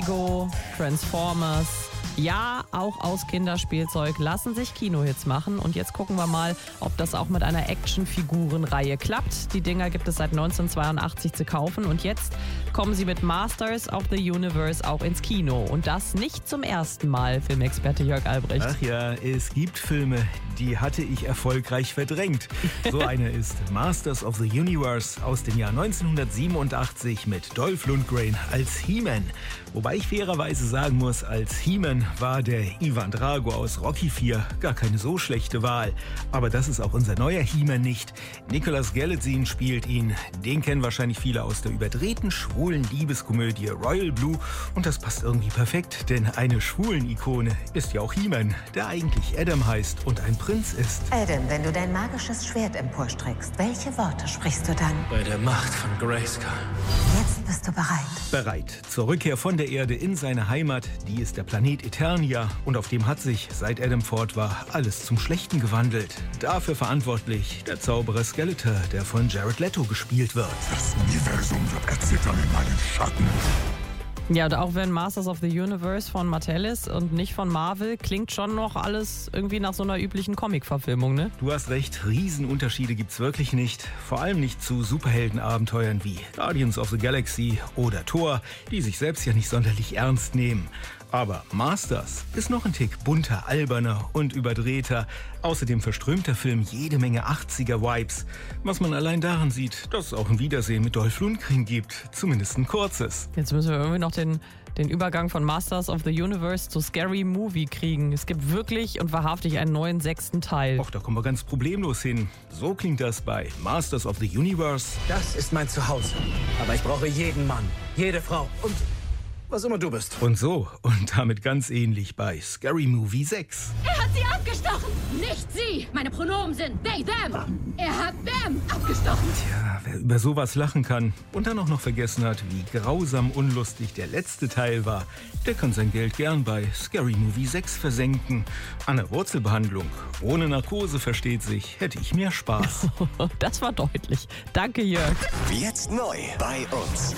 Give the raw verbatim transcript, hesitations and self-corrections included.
Lego, Transformers. Ja, auch aus Kinderspielzeug lassen sich Kinohits machen. Und jetzt gucken wir mal, ob das auch mit einer Actionfigurenreihe klappt. Die Dinger gibt es seit neunzehnhundertzweiundachtzig zu kaufen. Und jetzt kommen sie mit Masters of the Universe auch ins Kino. Und das nicht zum ersten Mal, Filmexperte Jörg Albrecht. Ach ja, es gibt Filme, die hatte ich erfolgreich verdrängt. So einer ist Masters of the Universe aus dem Jahr neunzehnhundertsiebenundachtzig mit Dolph Lundgren als He-Man. Wobei ich fairerweise sagen muss, als He-Man war der Ivan Drago aus Rocky vier gar keine so schlechte Wahl. Aber das ist auch unser neuer He-Man nicht. Nicholas Galitzine spielt ihn. Den kennen wahrscheinlich viele aus der überdrehten schwulen Liebeskomödie Royal Blue. Und das passt irgendwie perfekt, denn eine schwulen Ikone ist ja auch He-Man, der eigentlich Adam heißt und ein Prinz ist. Adam, wenn du dein magisches Schwert emporstreckst, welche Worte sprichst du dann? Bei der Macht von Grayskull. Jetzt bist du bereit. Bereit. Zur Rückkehr von der Erde in seine Heimat, die ist der Planet Eternia. Und auf dem hat sich, seit Adam fort war, alles zum Schlechten gewandelt. Dafür verantwortlich der Zauberer Skeletor, der von Jared Leto gespielt wird. Das Universum wird erzittern in meinen Schatten. Ja, und auch wenn Masters of the Universe von Mattel ist und nicht von Marvel, klingt schon noch alles irgendwie nach so einer üblichen Comic-Verfilmung, ne? Du hast recht, Riesenunterschiede gibt's wirklich nicht. Vor allem nicht zu Superheldenabenteuern wie Guardians of the Galaxy oder Thor, die sich selbst ja nicht sonderlich ernst nehmen. Aber Masters ist noch ein Tick bunter, alberner und überdrehter. Außerdem verströmt der Film jede Menge achtziger-Vibes. Was man allein daran sieht, dass es auch ein Wiedersehen mit Dolph Lundgren gibt. Zumindest ein kurzes. Jetzt müssen wir irgendwie noch den, den Übergang von Masters of the Universe zu Scary Movie kriegen. Es gibt wirklich und wahrhaftig einen neuen sechsten Teil. Och, da kommen wir ganz problemlos hin. So klingt das bei Masters of the Universe. Das ist mein Zuhause. Aber ich brauche jeden Mann, jede Frau und was immer du bist. Und so, und damit ganz ähnlich bei Scary Movie sechs. Er hat sie abgestochen! Nicht sie! Meine Pronomen sind they, them! Er hat them abgestochen! Tja, wer über sowas lachen kann und dann auch noch vergessen hat, wie grausam unlustig der letzte Teil war, der kann sein Geld gern bei Scary Movie sechs versenken. An der Wurzelbehandlung, ohne Narkose versteht sich, hätte ich mehr Spaß. Das war deutlich. Danke, Jörg. Jetzt neu bei uns.